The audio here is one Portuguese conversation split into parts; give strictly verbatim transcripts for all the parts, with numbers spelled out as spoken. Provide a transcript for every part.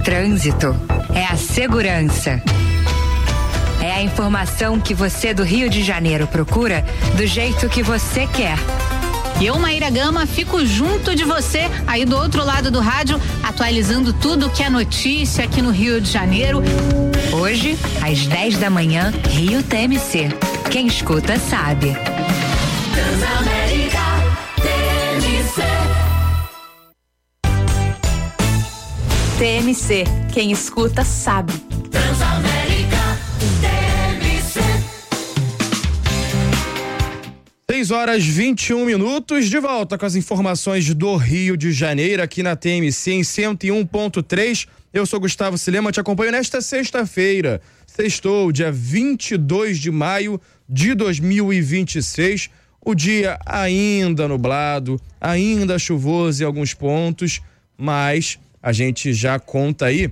trânsito, é a segurança. É a informação que você do Rio de Janeiro procura do jeito que você quer. E eu, Maíra Gama, fico junto de você, aí do outro lado do rádio, atualizando tudo que é notícia aqui no Rio de Janeiro. Hoje, às dez da manhã, Rio T M C. Quem escuta sabe. Transamérica T M C. T M C. Quem escuta sabe. Transamérica T M C. seis horas e vinte e um minutos, de volta com as informações do Rio de Janeiro, aqui na T M C em cento e um ponto três. Eu sou Gustavo Silema, te acompanho nesta sexta-feira. Sextou, dia vinte e dois de maio de dois mil e vinte e seis. O dia ainda nublado, ainda chuvoso em alguns pontos, mas a gente já conta aí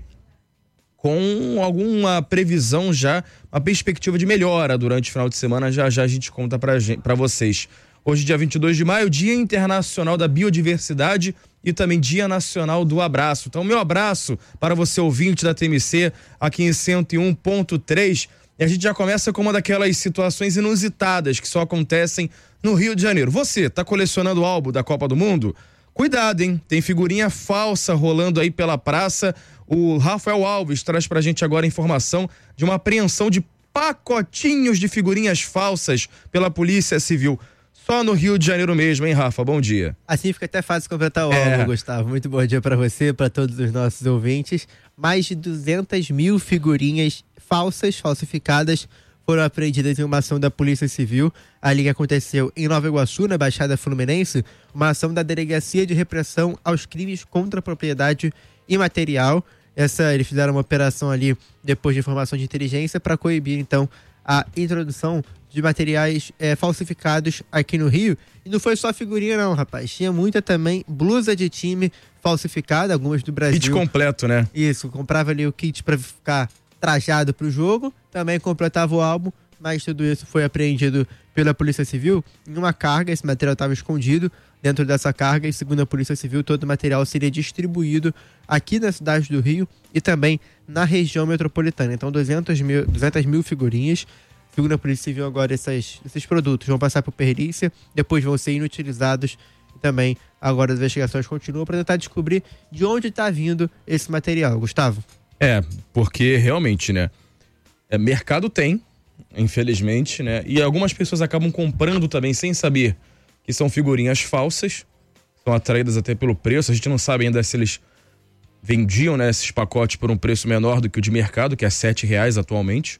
com alguma previsão já, uma perspectiva de melhora durante o final de semana, já já a gente conta pra, gente, pra vocês. Hoje, dia vinte e dois de maio, Dia Internacional da Biodiversidade e também Dia Nacional do Abraço. Então, meu abraço para você, ouvinte da T M C, aqui em cento e um ponto três. E a gente já começa com uma daquelas situações inusitadas que só acontecem no Rio de Janeiro. Você tá colecionando o álbum da Copa do Mundo? Cuidado, hein? Tem figurinha falsa rolando aí pela praça. O Rafael Alves traz pra gente agora a informação de uma apreensão de pacotinhos de figurinhas falsas pela Polícia Civil. Só no Rio de Janeiro mesmo, hein, Rafa? Bom dia. Assim fica até fácil completar o É. álbum, Gustavo. Muito bom dia pra você, pra todos os nossos ouvintes. Mais de duzentas mil figurinhas falsas, falsificadas, foram apreendidas em uma ação da Polícia Civil. Ali que aconteceu em Nova Iguaçu, na Baixada Fluminense, uma ação da Delegacia de Repressão aos Crimes contra a Propriedade Imaterial. Essa, eles fizeram uma operação ali depois de informação de inteligência para coibir, então, a introdução de materiais é, falsificados aqui no Rio. E não foi só figurinha não, rapaz. Tinha muita também blusa de time falsificada, algumas do Brasil. Kit completo, né? Isso, comprava ali o kit para ficar trajado pro jogo, também completava o álbum, mas tudo isso foi apreendido pela Polícia Civil em uma carga. Esse material estava escondido dentro dessa carga e, segundo a Polícia Civil, todo o material seria distribuído aqui na cidade do Rio e também na região metropolitana. Então, duzentas mil figurinhas. Segundo a Polícia Civil, agora essas, esses produtos vão passar por perícia, depois vão ser inutilizados e também agora as investigações continuam para tentar descobrir de onde está vindo esse material. Gustavo? É, porque realmente, né? É, mercado tem, infelizmente, né? E algumas pessoas acabam comprando também sem saber que são figurinhas falsas, são atraídas até pelo preço. A gente não sabe ainda se eles vendiam, né, esses pacotes por um preço menor do que o de mercado, que é sete reais atualmente,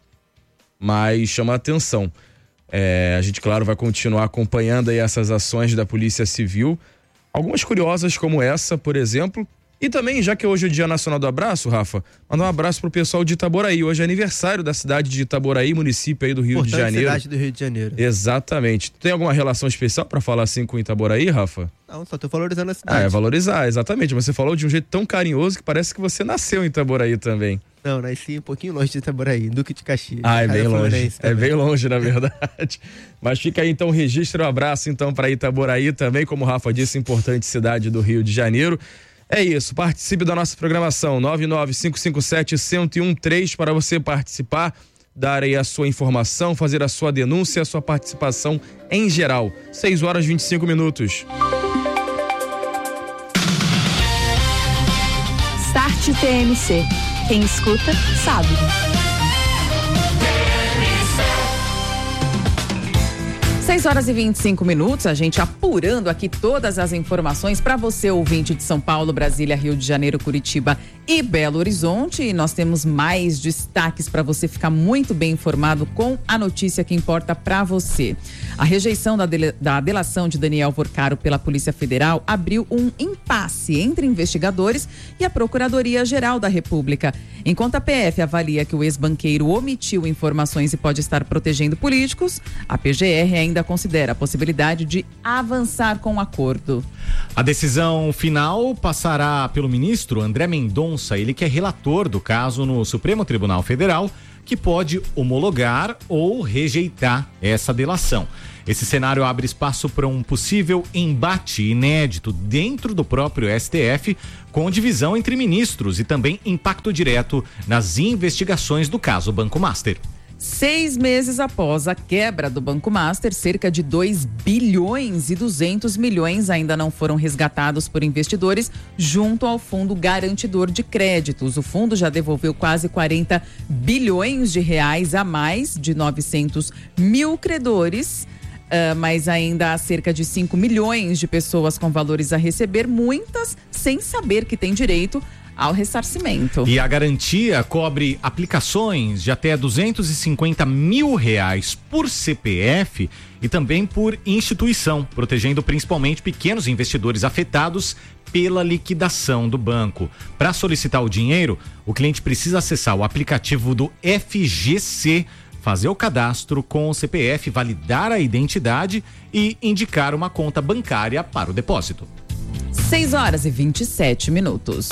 mas chama a atenção. É, a gente, claro, vai continuar acompanhando aí essas ações da Polícia Civil, algumas curiosas como essa, por exemplo. E também, já que hoje é o Dia Nacional do Abraço, Rafa, mandar um abraço pro pessoal de Itaboraí. Hoje é aniversário da cidade de Itaboraí, município aí do Rio Importante de Janeiro. cidade do Rio de Janeiro. Exatamente. Tem alguma relação especial pra falar assim com Itaboraí, Rafa? Não, só tô valorizando a cidade. Ah, é valorizar, exatamente. Mas você falou de um jeito tão carinhoso que parece que você nasceu em Itaboraí também. Não, nasci um pouquinho longe de Itaboraí, Duque de Caxias. Ah, é bem Cara, longe. Fluminense É também. bem longe, na verdade. Mas fica aí então o registro, um abraço então para Itaboraí também, como o Rafa disse, importante cidade do Rio de Janeiro. É isso, participe da nossa programação, nove nove cinco cinco sete, um zero um três para você participar, dar aí a sua informação, fazer a sua denúncia, a sua participação em geral. seis horas e vinte e cinco minutos. Start T M C. Quem escuta, sabe. seis horas e vinte e cinco minutos, a gente apurando aqui todas as informações para você, ouvinte de São Paulo, Brasília, Rio de Janeiro, Curitiba e Belo Horizonte. E nós temos mais destaques para você ficar muito bem informado com a notícia que importa para você. A rejeição da, dele, da delação de Daniel Porcaro pela Polícia Federal abriu um impasse entre investigadores e a Procuradoria-Geral da República. Enquanto a P F avalia que o ex-banqueiro omitiu informações e pode estar protegendo políticos, a P G R ainda considera a possibilidade de avançar com o acordo. A decisão final passará pelo ministro André Mendonça, ele que é relator do caso no Supremo Tribunal Federal, que pode homologar ou rejeitar essa delação. Esse cenário abre espaço para um possível embate inédito dentro do próprio S T F, com divisão entre ministros e também impacto direto nas investigações do caso Banco Master. Seis meses após a quebra do Banco Master, cerca de dois bilhões e duzentos milhões ainda não foram resgatados por investidores junto ao Fundo Garantidor de Créditos. O fundo já devolveu quase quarenta bilhões de reais a mais de novecentos mil credores. Uh, mas ainda há cerca de cinco milhões de pessoas com valores a receber, muitas sem saber que têm direito ao ressarcimento. E a garantia cobre aplicações de até duzentos e cinquenta mil reais por C P F e também por instituição, protegendo principalmente pequenos investidores afetados pela liquidação do banco. Para solicitar o dinheiro, o cliente precisa acessar o aplicativo do F G C, fazer o cadastro com o C P F, validar a identidade e indicar uma conta bancária para o depósito. seis horas e vinte e sete minutos.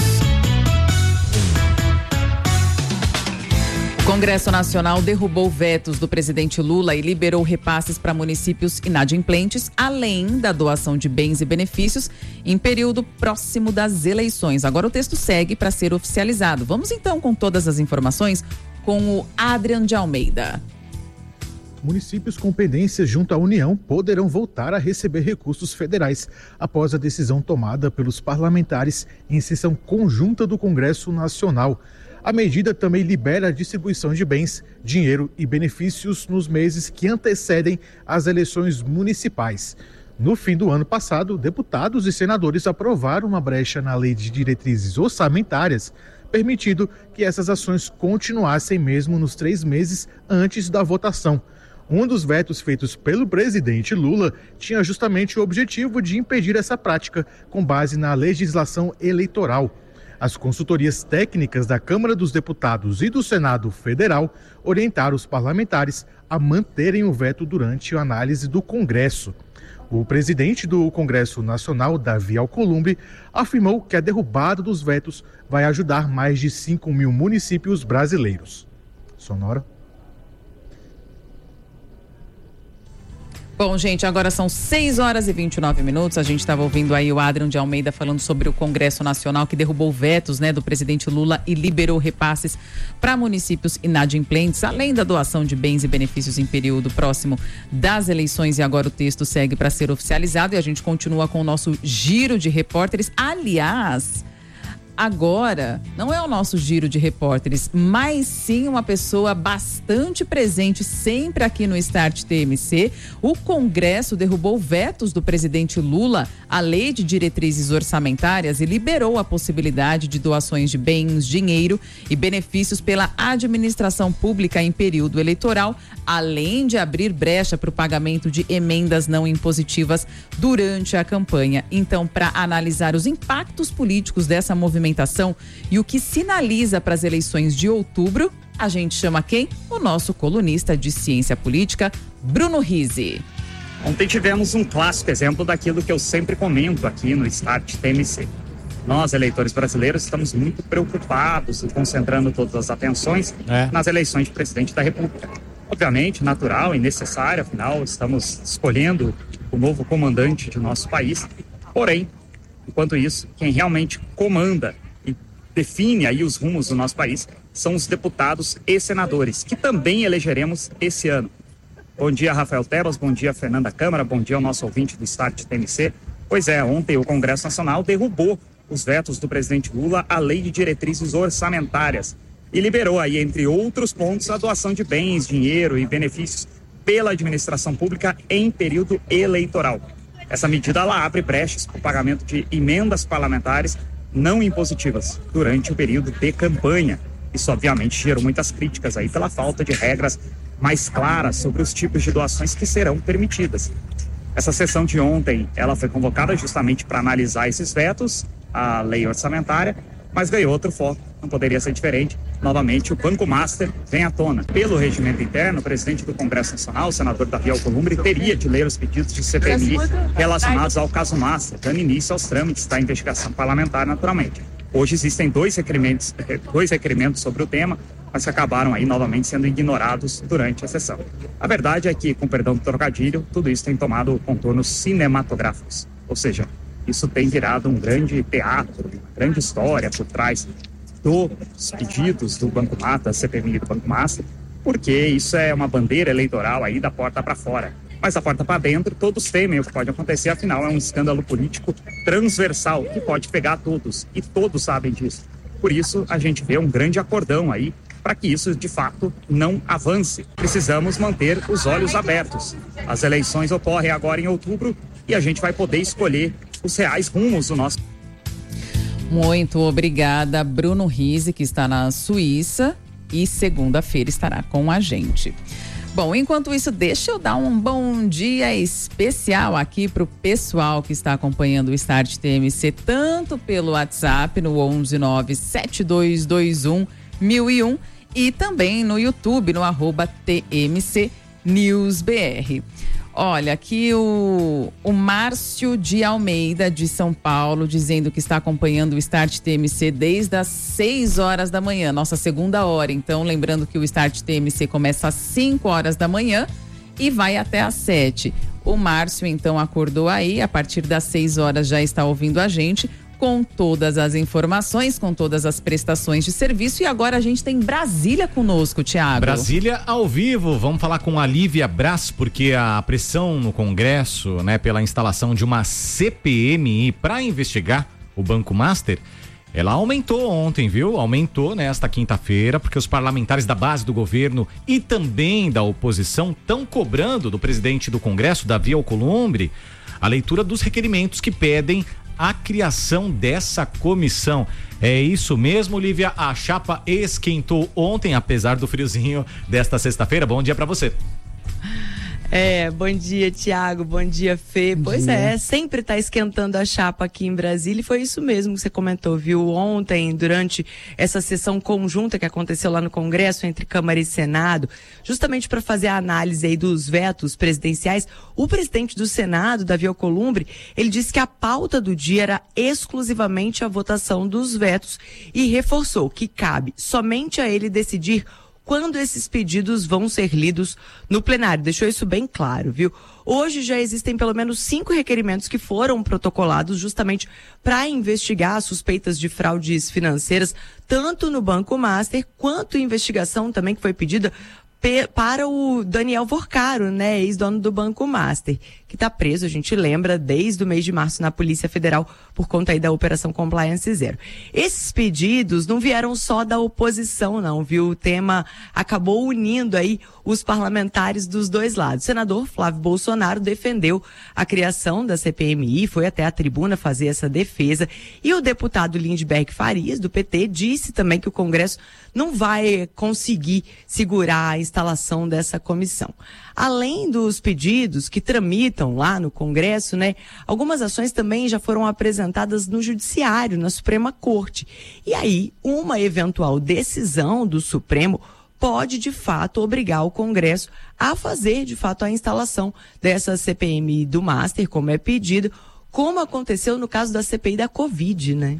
O Congresso Nacional derrubou vetos do presidente Lula e liberou repasses para municípios inadimplentes, além da doação de bens e benefícios em período próximo das eleições. Agora o texto segue para ser oficializado. Vamos então com todas as informações com o Adrian de Almeida. Municípios com pendências junto à União poderão voltar a receber recursos federais após a decisão tomada pelos parlamentares em sessão conjunta do Congresso Nacional. A medida também libera a distribuição de bens, dinheiro e benefícios nos meses que antecedem as eleições municipais. No fim do ano passado, deputados e senadores aprovaram uma brecha na Lei de Diretrizes Orçamentárias, permitindo que essas ações continuassem mesmo nos três meses antes da votação. Um dos vetos feitos pelo presidente Lula tinha justamente o objetivo de impedir essa prática com base na legislação eleitoral. As consultorias técnicas da Câmara dos Deputados e do Senado Federal orientaram os parlamentares a manterem o veto durante a análise do Congresso. O presidente do Congresso Nacional, Davi Alcolumbre, afirmou que a derrubada dos vetos vai ajudar mais de cinco mil municípios brasileiros. Sonora. Bom, gente, agora são seis horas e vinte e nove minutos. A gente estava ouvindo aí o Adrian de Almeida falando sobre o Congresso Nacional que derrubou vetos, né, do presidente Lula e liberou repasses para municípios inadimplentes, além da doação de bens e benefícios em período próximo das eleições. E agora o texto segue para ser oficializado e a gente continua com o nosso giro de repórteres. Aliás, agora não é o nosso giro de repórteres, mas sim uma pessoa bastante presente sempre aqui no Start T M C. O Congresso derrubou vetos do presidente Lula à Lei de Diretrizes Orçamentárias e liberou a possibilidade de doações de bens, dinheiro e benefícios pela administração pública em período eleitoral, além de abrir brecha para o pagamento de emendas não impositivas durante a campanha. Então, para analisar os impactos políticos dessa movimentação e o que sinaliza para as eleições de outubro, a gente chama quem? O nosso colunista de ciência política, Bruno Rizzi. Ontem tivemos um clássico exemplo daquilo que eu sempre comento aqui no Start T M C. Nós, eleitores brasileiros, estamos muito preocupados e concentrando todas as atenções é. nas eleições de presidente da República. Obviamente, natural e necessário, afinal, estamos escolhendo o novo comandante de nosso país. Porém, enquanto isso, quem realmente comanda e define aí os rumos do nosso país são os deputados e senadores, que também elegeremos esse ano. Bom dia, Rafael Tebas, bom dia, Fernanda Câmara, bom dia ao nosso ouvinte do Start T M C. Pois é, ontem o Congresso Nacional derrubou os vetos do presidente Lula à Lei de Diretrizes Orçamentárias e liberou aí, entre outros pontos, a doação de bens, dinheiro e benefícios pela administração pública em período eleitoral. Essa medida ela abre brechas para o pagamento de emendas parlamentares não impositivas durante o período de campanha. Isso, obviamente, gerou muitas críticas aí pela falta de regras mais claras sobre os tipos de doações que serão permitidas. Essa sessão de ontem, ela foi convocada justamente para analisar esses vetos, a lei orçamentária, mas ganhou outro foco, não poderia ser diferente. Novamente, o Banco Master vem à tona. Pelo regimento interno, o presidente do Congresso Nacional, o senador Davi Alcolumbre, teria de ler os pedidos de C P M I relacionados ao caso Master, dando início aos trâmites da investigação parlamentar, naturalmente. Hoje existem dois requerimentos, dois requerimentos sobre o tema. mas que acabaram aí novamente sendo ignorados durante a sessão. A verdade é que, com perdão do trocadilho, tudo isso tem tomado contornos cinematográficos, ou seja, isso tem virado um grande teatro, uma grande história por trás dos pedidos do Banco Mata, C P M I do Banco Master, porque isso é uma bandeira eleitoral aí da porta para fora. Mas da porta para dentro, todos temem o que pode acontecer, afinal é um escândalo político transversal que pode pegar todos, e todos sabem disso. Por isso, a gente vê um grande acordão aí para que isso, de fato, não avance. Precisamos manter os olhos abertos. As eleições ocorrem agora em outubro e a gente vai poder escolher os reais rumos do nosso... Muito obrigada, Bruno Rizzi, que está na Suíça e segunda-feira estará com a gente. Bom, enquanto isso, deixa eu dar um bom dia especial aqui para o pessoal que está acompanhando o Start T M C, tanto pelo WhatsApp no onze nove sete dois dois um mil e um e também no YouTube no arroba T M C News B R. Olha, aqui o, o Márcio de Almeida, de São Paulo, dizendo que está acompanhando o Start T M C desde as seis horas da manhã, nossa segunda hora. Então, lembrando que o Start T M C começa às cinco horas da manhã e vai até às sete. O Márcio, então, acordou aí, a partir das seis horas já está ouvindo a gente, com todas as informações, com todas as prestações de serviço. E agora a gente tem Brasília conosco, Thiago. Brasília ao vivo, vamos falar com a Lívia Braz, porque a pressão no Congresso, né, pela instalação de uma C P M I para investigar o Banco Master, ela aumentou ontem, viu? Aumentou nesta quinta-feira, porque os parlamentares da base do governo e também da oposição estão cobrando do presidente do Congresso, Davi Alcolumbre, a leitura dos requerimentos que pedem a criação dessa comissão. É isso mesmo, Lívia? A chapa esquentou ontem, apesar do friozinho desta sexta-feira. Bom dia pra você. É, bom dia, Thiago, bom dia, Fê. Bom pois dia. é, sempre tá esquentando a chapa aqui em Brasília e foi isso mesmo que você comentou, viu? Ontem, durante essa sessão conjunta que aconteceu lá no Congresso entre Câmara e Senado, justamente para fazer a análise aí dos vetos presidenciais, o presidente do Senado, Davi Alcolumbre, ele disse que a pauta do dia era exclusivamente a votação dos vetos e reforçou que cabe somente a ele decidir quando esses pedidos vão ser lidos no plenário. Deixou isso bem claro, viu? Hoje já existem pelo menos cinco requerimentos que foram protocolados justamente para investigar as suspeitas de fraudes financeiras, tanto no Banco Master, quanto investigação também que foi pedida pe- para o Daniel Vorcaro, né, ex-dono do Banco Master, que está preso, a gente lembra, desde o mês de março na Polícia Federal por conta aí da Operação Compliance Zero. Esses pedidos não vieram só da oposição, não, viu? O tema acabou unindo aí os parlamentares dos dois lados. O senador Flávio Bolsonaro defendeu a criação da C P M I, foi até a tribuna fazer essa defesa, e o deputado Lindbergh Farias, do P T, disse também que o Congresso não vai conseguir segurar a instalação dessa comissão. Além dos pedidos que tramitam lá no Congresso, né, algumas ações também já foram apresentadas no Judiciário, na Suprema Corte. E aí, uma eventual decisão do Supremo pode, de fato, obrigar o Congresso a fazer, de fato, a instalação dessa C P M I do Master, como é pedido, como aconteceu no caso da C P I da Covid, né?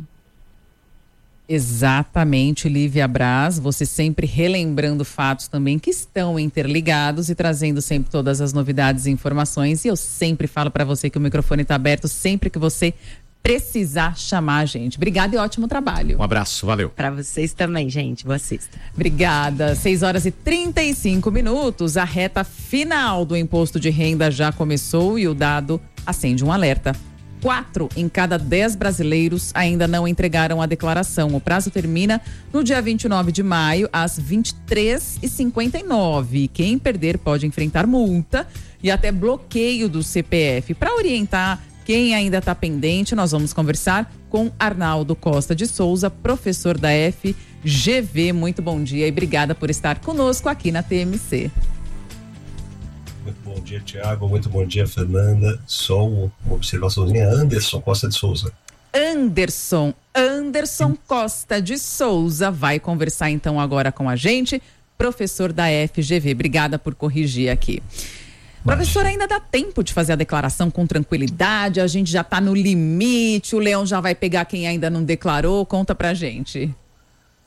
Exatamente, Lívia Braz, você sempre relembrando fatos também que estão interligados e trazendo sempre todas as novidades e informações. E eu sempre falo para você que o microfone está aberto sempre que você precisar chamar a gente. Obrigada e ótimo trabalho. Um abraço, valeu. Para vocês também, gente. Boa sexta. Obrigada. seis horas e trinta e cinco minutos. A reta final do imposto de renda já começou e o dado acende um alerta. Quatro em cada dez brasileiros ainda não entregaram a declaração. O prazo termina no dia vinte e nove de maio, às vinte e três e cinquenta e nove. Quem perder pode enfrentar multa e até bloqueio do C P F. Para orientar quem ainda está pendente, nós vamos conversar com Arnaldo Costa de Souza, professor da F G V. Muito bom dia e obrigada por estar conosco aqui na T M C. Muito bom dia, Thiago. Muito bom dia, Fernanda. Só uma observaçãozinha. Anderson Costa de Souza. Anderson, Anderson Costa de Souza vai conversar então agora com a gente, professor da F G V. Obrigada por corrigir aqui. Mas... Professor, ainda dá tempo de fazer a declaração com tranquilidade? A gente já está no limite, o Leão já vai pegar quem ainda não declarou? Conta pra gente.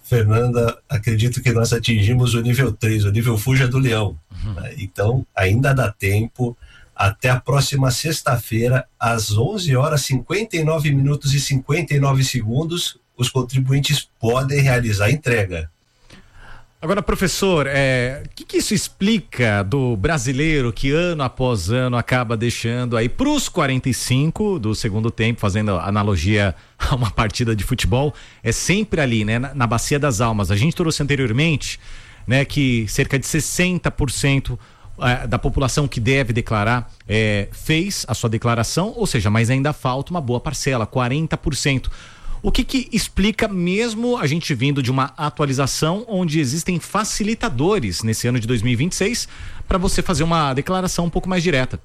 Fernanda, acredito que nós atingimos o nível três, o nível Fuja do Leão. Uhum. Então, ainda dá tempo. Até a próxima sexta-feira, às onze horas, cinquenta e nove minutos e cinquenta e nove segundos, os contribuintes podem realizar a entrega. Agora, professor, é, o que, que isso explica do brasileiro que ano após ano acaba deixando aí para os quarenta e cinco do segundo tempo, fazendo analogia a uma partida de futebol, é sempre ali, né, na, na bacia das almas. A gente trouxe anteriormente, né, que cerca de sessenta por cento é, da população que deve declarar é, fez a sua declaração, ou seja, mas ainda falta uma boa parcela, quarenta por cento. O que que explica, mesmo a gente vindo de uma atualização onde existem facilitadores nesse ano de dois mil e vinte e seis para você fazer uma declaração um pouco mais direta?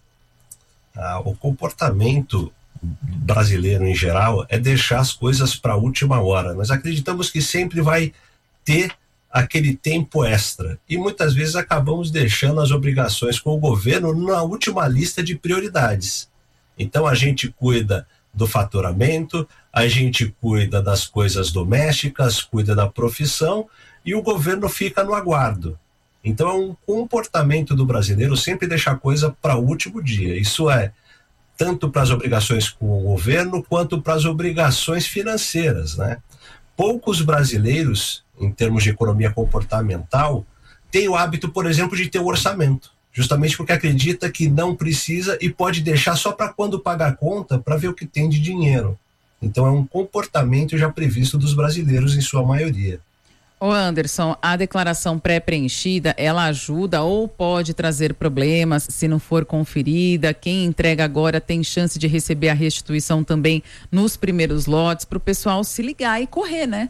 Ah, o comportamento brasileiro em geral é deixar as coisas para a última hora. Nós acreditamos que sempre vai ter aquele tempo extra e muitas vezes acabamos deixando as obrigações com o governo na última lista de prioridades. Então a gente cuida do faturamento, a gente cuida das coisas domésticas, cuida da profissão e o governo fica no aguardo. Então é um comportamento do brasileiro sempre deixar a coisa para o último dia. Isso é tanto para as obrigações com o governo quanto para as obrigações financeiras, né? Poucos brasileiros, em termos de economia comportamental, têm o hábito, por exemplo, de ter um orçamento. Justamente porque acredita que não precisa e pode deixar só para quando pagar a conta, para ver o que tem de dinheiro. Então é um comportamento já previsto dos brasileiros em sua maioria. Ô Anderson, a declaração pré-preenchida, ela ajuda ou pode trazer problemas se não for conferida? Quem entrega agora tem chance de receber a restituição também nos primeiros lotes, para o pessoal se ligar e correr, né?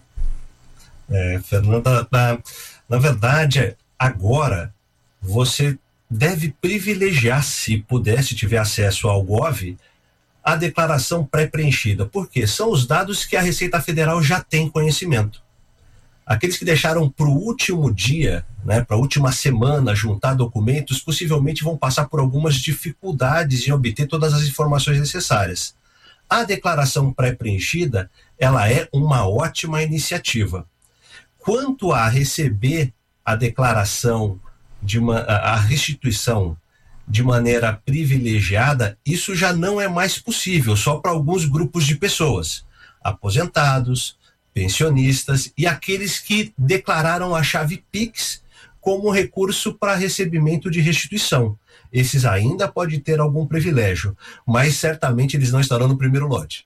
É, Fernanda, na, na verdade, agora você deve privilegiar, se puder, se tiver acesso ao Gov, a declaração pré-preenchida. Por quê? São os dados que a Receita Federal já tem conhecimento. Aqueles que deixaram para o último dia, né, para a última semana, juntar documentos, possivelmente vão passar por algumas dificuldades em obter todas as informações necessárias. A declaração pré-preenchida, ela é uma ótima iniciativa. Quanto a receber a declaração de uma, a restituição de maneira privilegiada, isso já não é mais possível, só para alguns grupos de pessoas, aposentados, pensionistas e aqueles que declararam a chave Pix como recurso para recebimento de restituição. Esses ainda podem ter algum privilégio, mas certamente eles não estarão no primeiro lote.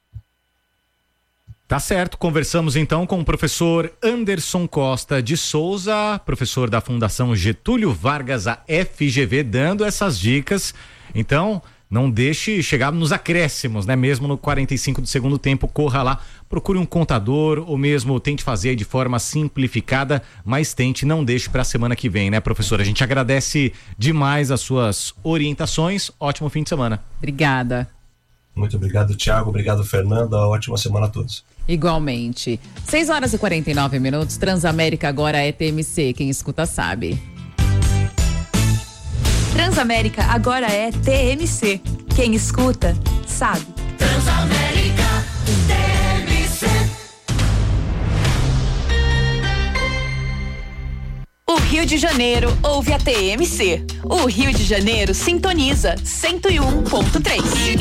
Tá certo, conversamos então com o professor Anderson Costa de Souza, professor da Fundação Getúlio Vargas, a F G V, dando essas dicas. Então, não deixe chegar nos acréscimos, né? Mesmo no quarenta e cinco do segundo tempo, corra lá, procure um contador ou mesmo tente fazer de forma simplificada, mas tente, não deixe para a semana que vem, né, professor? A gente agradece demais as suas orientações. Ótimo fim de semana. Obrigada. Muito obrigado, Thiago. Obrigado, Fernanda. Ótima semana a todos. Igualmente. seis horas e quarenta e nove minutos. Transamérica agora é T M C. Quem escuta sabe. Transamérica agora é T M C. Quem escuta sabe. Transamérica T M C. O Rio de Janeiro ouve a T M C. O Rio de Janeiro sintoniza cento e um ponto três.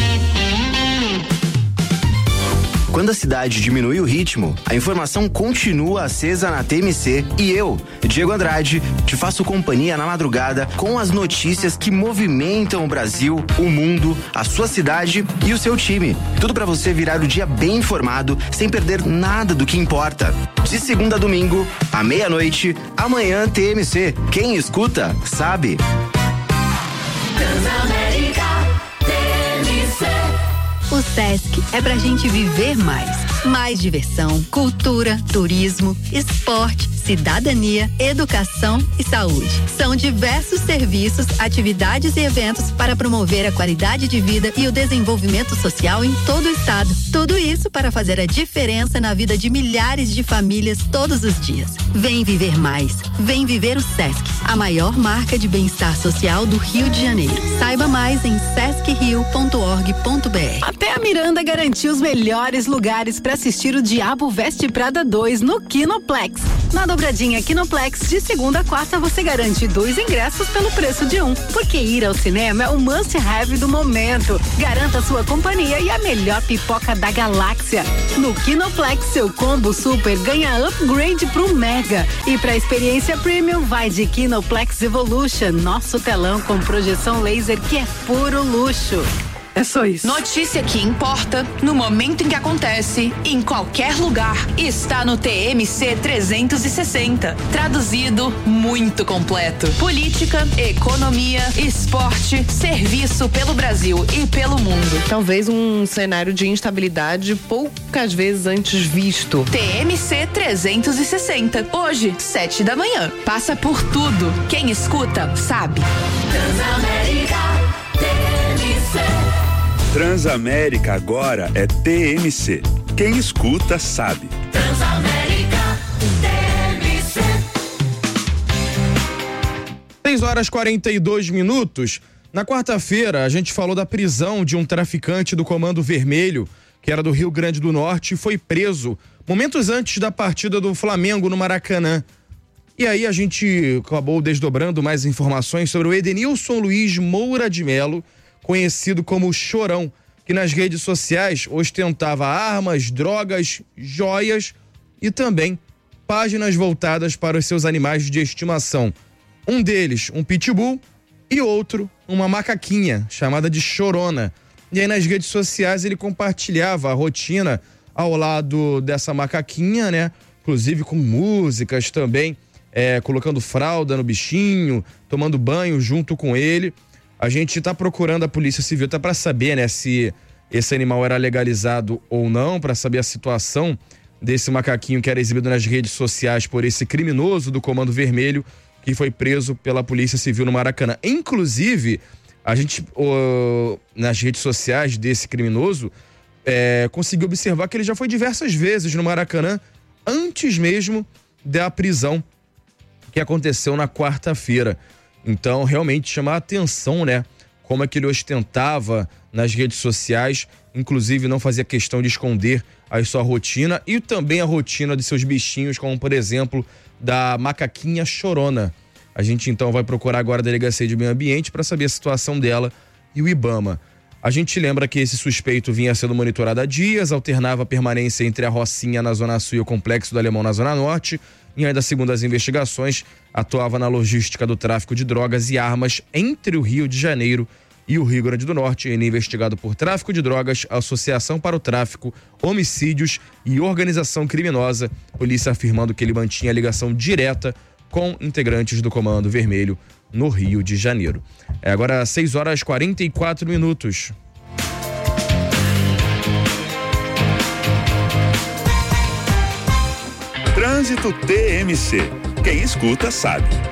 Quando a cidade diminui o ritmo, a informação continua acesa na T M C e eu, Diego Andrade, te faço companhia na madrugada com as notícias que movimentam o Brasil, o mundo, a sua cidade e o seu time. Tudo para você virar o dia bem informado, sem perder nada do que importa. De segunda a domingo, à meia-noite, amanhã T M C. Quem escuta, sabe. Transamérica T M C. O Sesc é pra gente viver mais. Mais diversão, cultura, turismo, esporte, cidadania, educação e saúde. São diversos serviços, atividades e eventos para promover a qualidade de vida e o desenvolvimento social em todo o estado. Tudo isso para fazer a diferença na vida de milhares de famílias todos os dias. Vem viver mais. Vem viver o Sesc, a maior marca de bem-estar social do Rio de Janeiro. Saiba mais em sesc rio ponto org ponto br. Até a Miranda garantiu os melhores lugares para assistir o Diabo Veste Prada dois no Kinoplex. Na dobradinha Kinoplex, de segunda a quarta, você garante dois ingressos pelo preço de um. Porque ir ao cinema é o must-have do momento. Garanta sua companhia e a melhor pipoca da galáxia. No Kinoplex, seu combo super ganha upgrade pro Mega. E pra experiência premium, vai de Kinoplex Evolution, nosso telão com projeção laser que é puro luxo. É só isso. Notícia que importa, no momento em que acontece, em qualquer lugar, está no T M C trezentos e sessenta. Traduzido, muito completo. Política, economia, esporte, serviço pelo Brasil e pelo mundo. Talvez um cenário de instabilidade poucas vezes antes visto. T M C trezentos e sessenta. Hoje, sete da manhã. Passa por tudo. Quem escuta, sabe. Transamérica, T M C. Transamérica agora é T M C. Quem escuta sabe. Transamérica, T M C. seis horas e quarenta e dois minutos. Na quarta-feira, a gente falou da prisão de um traficante do Comando Vermelho, que era do Rio Grande do Norte, e foi preso momentos antes da partida do Flamengo no Maracanã. E aí a gente acabou desdobrando mais informações sobre o Edenilson Luiz Moura de Melo, conhecido como Chorão, que nas redes sociais ostentava armas, drogas, joias e também páginas voltadas para os seus animais de estimação. Um deles, um pitbull, e outro, uma macaquinha, chamada de Chorona. E aí nas redes sociais ele compartilhava a rotina ao lado dessa macaquinha, né? Inclusive com músicas também, é, colocando fralda no bichinho, tomando banho junto com ele. A gente tá procurando a Polícia Civil até para saber, né, se esse animal era legalizado ou não, para saber a situação desse macaquinho que era exibido nas redes sociais por esse criminoso do Comando Vermelho que foi preso pela Polícia Civil no Maracanã. Inclusive, a gente, oh, nas redes sociais desse criminoso, é, conseguiu observar que ele já foi diversas vezes no Maracanã antes mesmo da prisão que aconteceu na quarta-feira. Então, realmente chama a atenção, né? Como é que ele ostentava nas redes sociais, inclusive não fazia questão de esconder a sua rotina e também a rotina de seus bichinhos, como por exemplo, da macaquinha Chorona. A gente então vai procurar agora a Delegacia de Meio Ambiente para saber a situação dela e o IBAMA. A gente lembra que esse suspeito vinha sendo monitorado há dias, alternava a permanência entre a Rocinha na Zona Sul e o Complexo do Alemão na Zona Norte, e ainda segundo as investigações, atuava na logística do tráfico de drogas e armas entre o Rio de Janeiro e o Rio Grande do Norte. Ele é investigado por tráfico de drogas, associação para o tráfico, homicídios e organização criminosa. Polícia afirmando que ele mantinha ligação direta com integrantes do Comando Vermelho no Rio de Janeiro. É agora seis horas e quarenta e quatro minutos. Trânsito T M C. Quem escuta sabe.